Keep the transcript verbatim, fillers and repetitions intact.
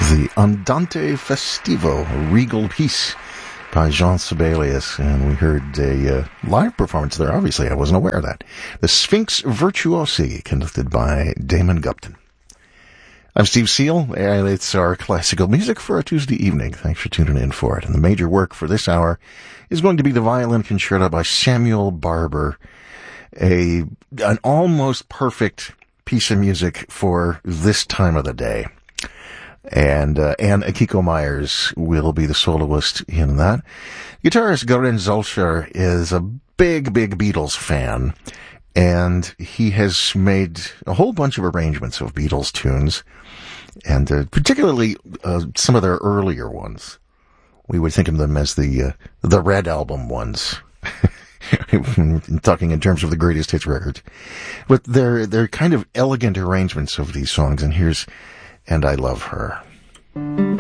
the Andante Festivo, a regal piece by Jean Sibelius, and we heard a uh, live performance there. Obviously, I wasn't aware of that. The Sphinx Virtuosi, conducted by Damon Gupton. I'm Steve Seal, and it's our classical music for a Tuesday evening. Thanks for tuning in for it. And the major work for this hour is going to be the Violin Concerto by Samuel Barber, a an almost perfect piece of music for this time of the day. And uh, and Akiko Myers will be the soloist in that. Guitarist Garen Zolcher is a big, big Beatles fan, and he has made a whole bunch of arrangements of Beatles tunes, and uh, particularly uh, some of their earlier ones. We would think of them as the uh, the Red Album ones. Talking in terms of the greatest hits records. But they're, they're kind of elegant arrangements of these songs, and here's And I Love Her.